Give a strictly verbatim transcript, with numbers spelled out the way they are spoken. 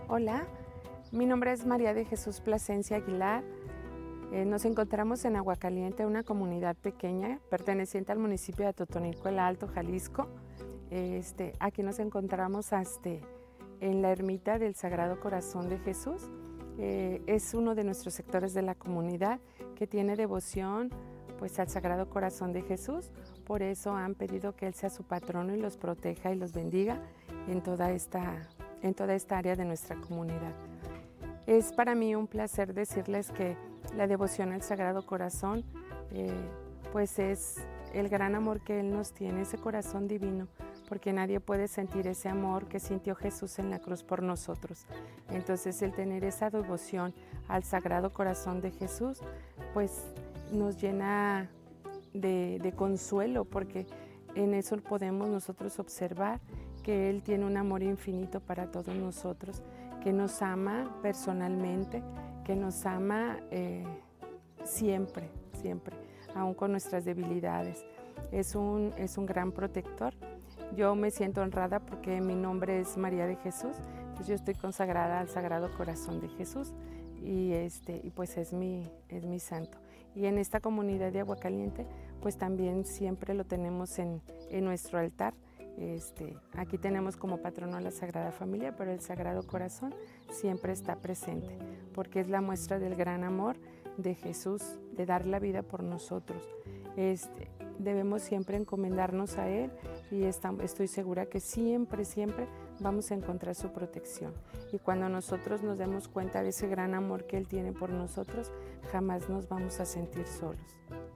Hola, mi nombre es María de Jesús Plasencia Aguilar. Eh, nos encontramos en Aguacaliente, una comunidad pequeña perteneciente al municipio de Totonilco el Alto, Jalisco. Este, aquí nos encontramos este, en la ermita del Sagrado Corazón de Jesús. Eh, es uno de nuestros sectores de la comunidad que tiene devoción pues, al Sagrado Corazón de Jesús. Por eso han pedido que Él sea su patrono y los proteja y los bendiga en toda esta, en toda esta área de nuestra comunidad. Es para mí un placer decirles que la devoción al Sagrado Corazón eh, pues es el gran amor que Él nos tiene, ese corazón divino, porque nadie puede sentir ese amor que sintió Jesús en la cruz por nosotros. Entonces el tener esa devoción al Sagrado Corazón de Jesús pues nos llena de, de consuelo, porque en eso podemos nosotros observar que Él tiene un amor infinito para todos nosotros, que nos ama personalmente, que nos ama eh, siempre, siempre, aun con nuestras debilidades. Es un, es un gran protector. Yo me siento honrada porque mi nombre es María de Jesús, pues yo estoy consagrada al Sagrado Corazón de Jesús y, este, y pues es mi, es mi santo. Y en esta comunidad de Aguacaliente, pues también siempre lo tenemos en, en nuestro altar. Este, aquí tenemos como patrono a la Sagrada Familia, pero el Sagrado Corazón siempre está presente, porque es la muestra del gran amor de Jesús, de dar la vida por nosotros. Este, debemos siempre encomendarnos a Él y está, estoy segura que siempre, siempre vamos a encontrar su protección. Y cuando nosotros nos demos cuenta de ese gran amor que Él tiene por nosotros, jamás nos vamos a sentir solos.